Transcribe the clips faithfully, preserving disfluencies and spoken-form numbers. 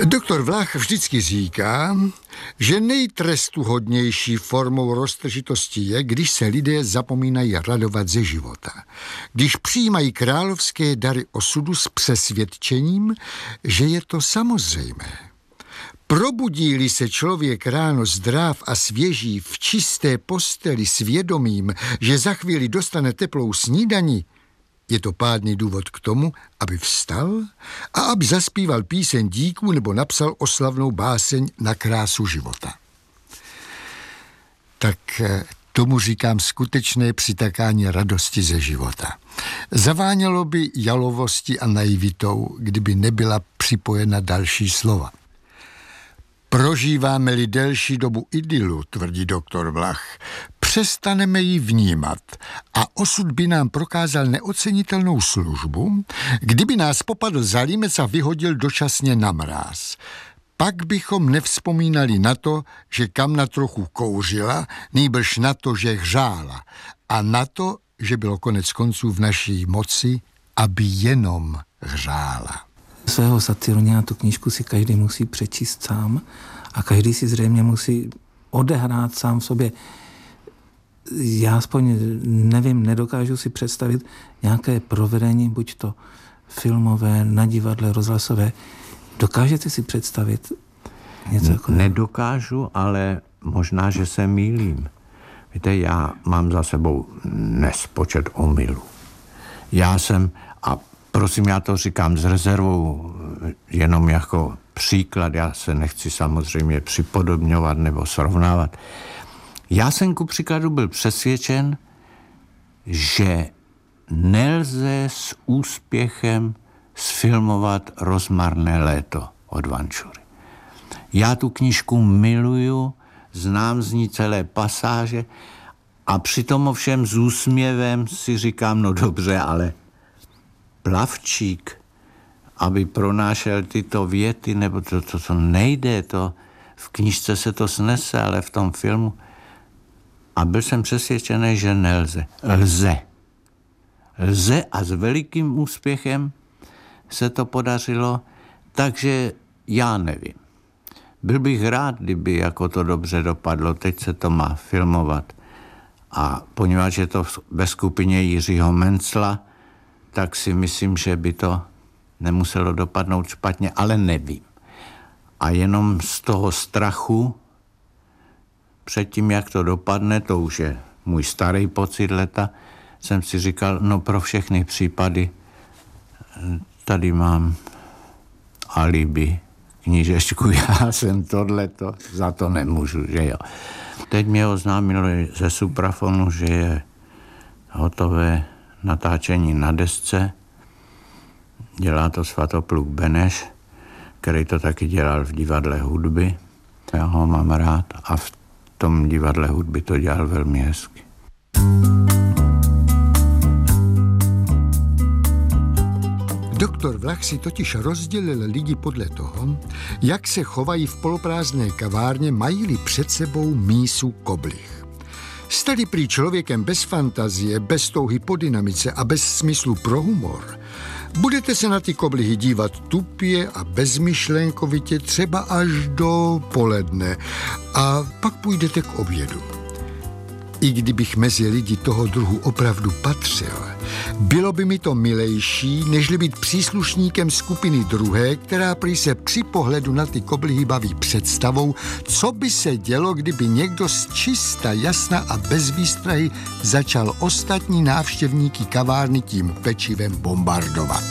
Doktor Vlach vždycky říká, že nejtrestuhodnější formou roztržitosti je, když se lidé zapomínají radovat ze života. Když přijímají královské dary osudu s přesvědčením, že je to samozřejmé. Probudí-li se člověk ráno zdrav a svěží v čisté posteli s vědomím, že za chvíli dostane teplou snídani, je to pádný důvod k tomu, aby vstal a aby zaspíval píseň díků nebo napsal oslavnou báseň na krásu života. Tak tomu říkám skutečné přitakání radosti ze života. Zavánělo by jalovosti a naivitou, kdyby nebyla připojena další slova. Prožíváme-li delší dobu idylu, tvrdí doktor Vlach, přestaneme ji vnímat a osud by nám prokázal neocenitelnou službu, kdyby nás popadl za límec a vyhodil dočasně na mráz. Pak bychom nevzpomínali na to, že kamna trochu kouřila, nýbrž na to, že hřála a na to, že bylo konec konců v naší moci, aby jenom hřála. Svého Saturnina, tu knížku si každý musí přečíst sám a každý si zřejmě musí odehrát sám v sobě. Já aspoň nevím, nedokážu si představit nějaké provedení, buď to filmové, na divadle, rozhlasové. Dokážete si představit něco jako... Nedokážu, ale možná, že se mýlím. Víte, já mám za sebou nespočet omylů. Já jsem, a prosím, já to říkám s rezervou jenom jako příklad, já se nechci samozřejmě připodobňovat nebo srovnávat. Já jsem ku příkladu byl přesvědčen, že nelze s úspěchem sfilmovat Rozmarné léto od Vančury. Já tu knížku miluju, znám z ní celé pasáže a přitom ovšem s úsměvem si říkám, no dobře, ale Plavčík, aby pronášel tyto věty, nebo to, to, to nejde, to v knížce se to snese, ale v tom filmu. A byl jsem přesvědčený, že nelze. Lze. Lze a s velikým úspěchem se to podařilo, takže já nevím. Byl bych rád, kdyby jako to dobře dopadlo, teď se to má filmovat. A poněvadž je to ve skupině Jiřího Mencla, tak si myslím, že by to nemuselo dopadnout špatně, ale nevím. A jenom z toho strachu před tím, jak to dopadne, to už je můj starý pocit leta, jsem si říkal, no pro všechny případy tady mám alibi, knížečku, já jsem tohleto, za to nemůžu, že jo. Teď mě oznámilo ze Suprafonu, že je hotové natáčení na desce. Dělá to Svatopluk Beneš, který to taky dělal v divadle hudby. Já ho mám rád a v tom divadle hudby to dělal velmi hezky. Doktor Vlach si totiž rozdělil lidi podle toho, jak se chovají v poloprázdné kavárně, mají-li před sebou mísu koblih. Jste-li prý člověkem bez fantazie, bez touhy po dynamice a bez smyslu pro humor, budete se na ty koblihy dívat tupě a bezmyšlenkovitě třeba až do poledne a pak půjdete k obědu. I kdybych mezi lidi toho druhu opravdu patřil, bylo by mi to milejší, nežli být příslušníkem skupiny druhé, která prý se při pohledu na ty koblihy baví představou, co by se dělo, kdyby někdo z čista, jasna a bez výstrahy začal ostatní návštěvníky kavárny tím pečivem bombardovat.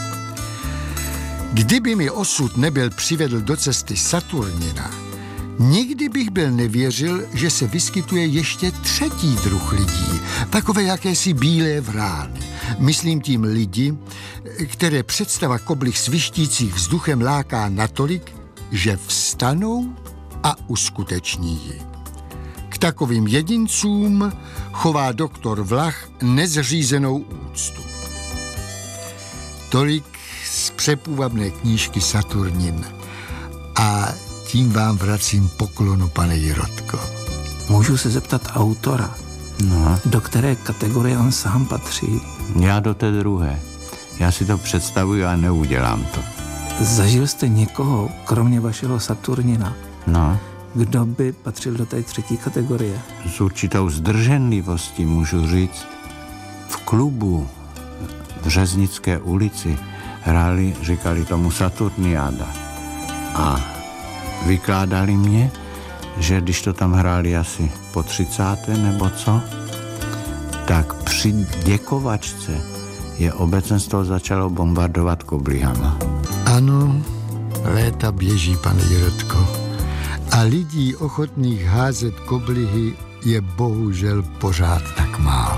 Kdyby mi osud nebyl přivedl do cesty Saturnina, nikdy bych byl nevěřil, že se vyskytuje ještě třetí druh lidí, takové jakési bílé vrány. Myslím tím lidi, které představa koblih svištících vzduchem láká natolik, že vstanou a uskuteční ji. K takovým jedincům chová doktor Vlach nezřízenou úctu. Tolik z přepůvabné knížky Saturnin. A tím vám vracím poklonu, pane Jirotko. Můžu se zeptat autora, No. do které kategorie on sám patří? Já do té druhé. Já si to představuji a neudělám to. Zažil jste někoho, kromě vašeho Saturnina, No, kdo by patřil do té třetí kategorie? s určitou zdrženlivostí můžu říct, v klubu v Řeznické ulici hráli, říkali tomu Saturniáda. A vykládali mě, že když to tam hráli asi po třicáté nebo co, tak při děkovačce je obecenstvo začalo bombardovat koblihama. Ano, léta běží, pane Jirotko. A lidí ochotných házet koblihy je bohužel pořád tak málo.